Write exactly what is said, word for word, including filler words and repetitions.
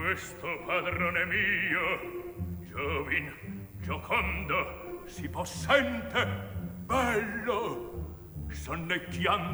Questo padrone mio, giovin, giocondo, si possente, bello, sonnecchiando